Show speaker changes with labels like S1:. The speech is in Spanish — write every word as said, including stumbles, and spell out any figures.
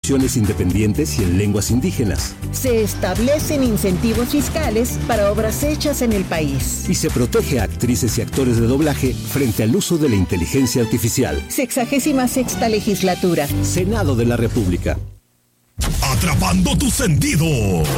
S1: producciones independientes y en lenguas indígenas.
S2: Se establecen incentivos fiscales para obras hechas en el país.
S1: Y se protege a actrices y actores de doblaje frente al uso de la inteligencia artificial.
S2: Sexagésima sexta legislatura.
S1: Senado de la República.
S3: Atrapando tus sentidos.